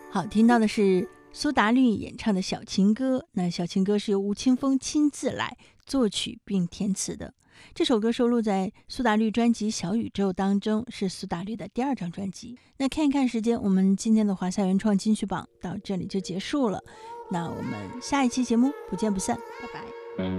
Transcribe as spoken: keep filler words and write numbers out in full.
好，听到的是苏打绿演唱的小情歌，那小情歌是由吴青峰亲自来作曲并填词的。这首歌收录在苏打绿专辑《小宇宙》当中，是苏打绿的第二张专辑。那看一看时间，我们今天的华夏原创金曲榜到这里就结束了。那我们下一期节目不见不散，拜拜。